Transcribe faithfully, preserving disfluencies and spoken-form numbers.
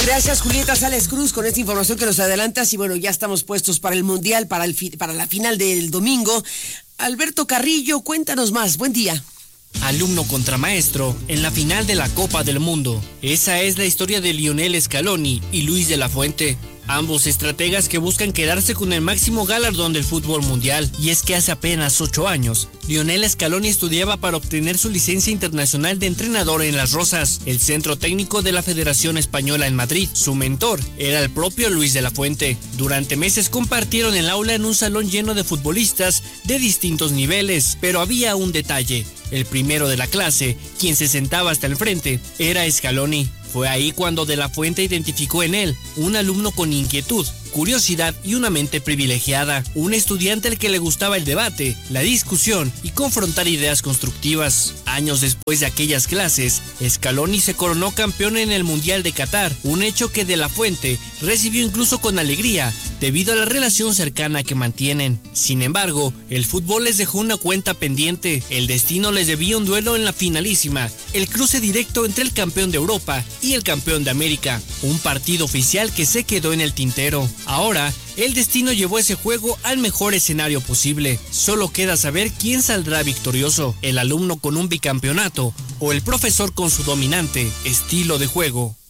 Gracias, Julieta Sales Cruz, con esta información que nos adelantas. Y bueno, ya estamos puestos para el Mundial, para, el fi- para la final del domingo. Alberto Carrillo, cuéntanos más. Buen día. Alumno contra maestro en la final de la Copa del Mundo. Esa es la historia de Lionel Scaloni y Luis de la Fuente, ambos estrategas que buscan quedarse con el máximo galardón del fútbol mundial. Y es que hace apenas ocho años, Lionel Scaloni estudiaba para obtener su licencia internacional de entrenador en Las Rosas, el centro técnico de la Federación Española en Madrid. Su mentor era el propio Luis de la Fuente. Durante meses compartieron el aula en un salón lleno de futbolistas de distintos niveles, pero había un detalle. El primero de la clase, quien se sentaba hasta el frente, era Scaloni. Fue ahí cuando de la Fuente identificó en él un alumno con inquietud, curiosidad y una mente privilegiada, un estudiante al que le gustaba el debate, la discusión y confrontar ideas constructivas. Años después de aquellas clases, Scaloni se coronó campeón en el Mundial de Qatar, un hecho que de la Fuente recibió incluso con alegría, debido a la relación cercana que mantienen. Sin embargo, el fútbol les dejó una cuenta pendiente. El destino les debía un duelo en la finalísima, el cruce directo entre el campeón de Europa y el campeón de América, un partido oficial que se quedó en el tintero. Ahora, el destino llevó ese juego al mejor escenario posible. Solo queda saber quién saldrá victorioso, el alumno con un bicampeonato o el profesor con su dominante estilo de juego.